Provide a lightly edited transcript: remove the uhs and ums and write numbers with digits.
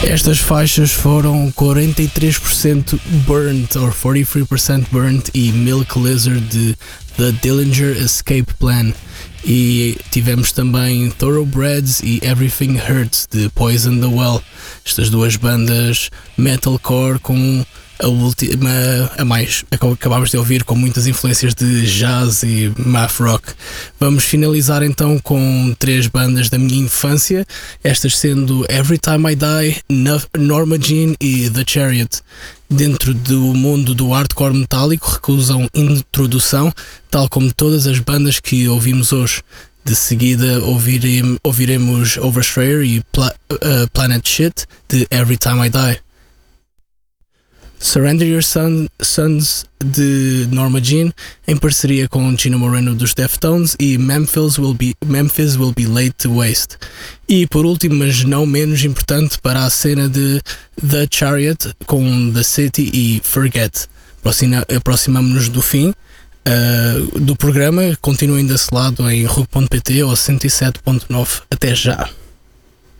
Estas faixas foram 43% Burnt, or 43% Burnt, e Milk Lizard de The Dillinger Escape Plan. E tivemos também Thoroughbreds e Everything Hurts de Poison the Well. Estas duas bandas metalcore com a última, a mais, acabámos de ouvir, com muitas influências de jazz e math rock. Vamos finalizar então com 3 bandas da minha infância, estas sendo Every Time I Die, Norma Jean e The Chariot. Dentro do mundo do hardcore metálico recusam introdução, tal como todas as bandas que ouvimos hoje. De seguida ouviremos Overstrayer e Planet Shit de Every Time I Die. Surrender Your Sons de Norma Jean, em parceria com Gino Moreno dos Deftones, e Memphis Will Be Laid to Waste. E por último, mas não menos importante, para a cena de The Chariot com The City e Forget. Aproximamos-nos do fim do programa. Continuem desse lado em RUC.pt ou 107.9. Até já!